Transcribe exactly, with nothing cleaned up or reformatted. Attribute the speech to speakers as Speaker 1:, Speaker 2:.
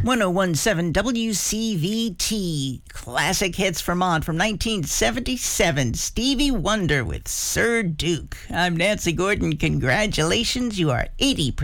Speaker 1: oh one point seven W C V T. Classic Hits Vermont from nineteen seventy-seven. Stevie Wonder with Sir Duke. I'm Nancy Gordon. Congratulations, you are eighty percent